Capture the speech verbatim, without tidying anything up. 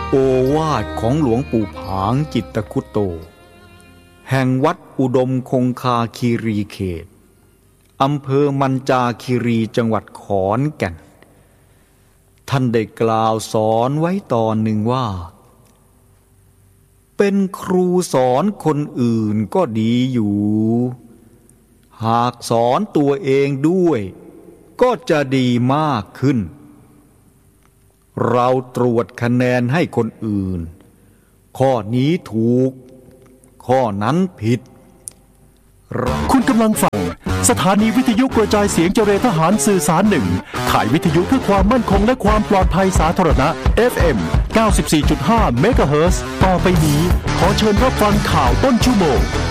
โอวาทของหลวงปู่ผางจิตตคุตโตแห่งวัดอุดมคงคาคีรีเขตอำเภอมัญจาคีรีจังหวัดขอนแก่นท่านได้กล่าวสอนไว้ตอนหนึ่งว่าเป็นครูสอนคนอื่นก็ดีอยู่หากสอนตัวเองด้วยก็จะดีมากขึ้นเราตรวจคะแนนให้คนอื่นข้อนี้ถูกข้อนั้นผิดคุณกำลังฟังสถานีวิทยุกระจายเสียงเจริญทหารสื่อสารหนึ่งข่ายวิทยุเพื่อความมั่นคงและความปลอดภัยสาธารณะ เอฟ เอ็ม เก้าสิบสี่จุดห้า เมกะเฮิรตซ์ต่อไปนี้ขอเชิญรับฟังข่าวต้นชั่วโมง